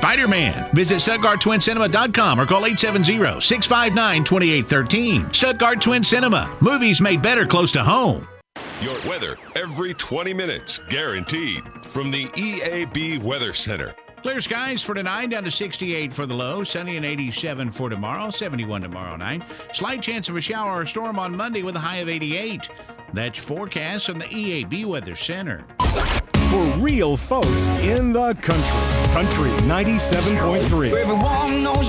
Spider-Man. Visit StuttgartTwinCinema.com or call 870-659-2813. Stuttgart Twin Cinema. Movies made better close to home. Your weather every 20 minutes, guaranteed. From the EAB Weather Center. Clear skies for tonight, down to 68 for the low. Sunny and 87 for tomorrow, 71 tomorrow night. Slight chance of a shower or storm on Monday with a high of 88. That's forecast from the EAB Weather Center. For real folks in the country. Country 97.3. Everyone knows